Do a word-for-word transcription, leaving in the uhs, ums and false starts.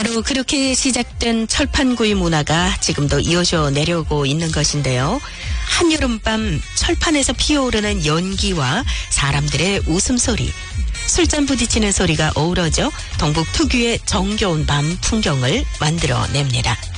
바로 그렇게 시작된 철판구이 문화가 지금도 이어져 내려오고 있는 것인데요. 한여름밤 철판에서 피어오르는 연기와 사람들의 웃음소리, 술잔 부딪히는 소리가 어우러져 동북 특유의 정겨운 밤 풍경을 만들어냅니다.